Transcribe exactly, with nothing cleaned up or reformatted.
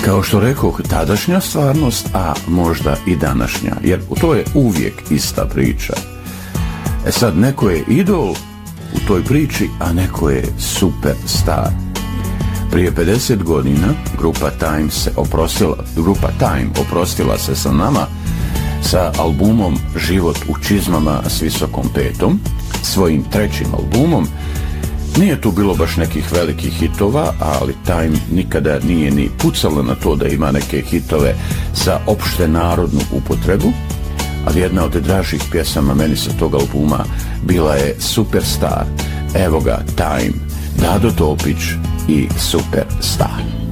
Kao što rekoh, tadašnja stvarnost, a možda i današnja, jer to je uvijek ista priča. E sad, neko je idol u toj priči, a neko je superstar. Prije pedeset godina grupa Time se oprostila, grupa Time oprostila se sa nama sa albumom Život u čizmama s visokom petom, svojim trećim albumom. Nije tu bilo baš nekih velikih hitova, ali Time nikada nije ni pucala na to da ima neke hitove za opšte narodnu upotrebu, ali jedna od dražih pjesama meni sa tog albuma bila je Superstar. Evo ga, Time, Dado Topić i Superstar.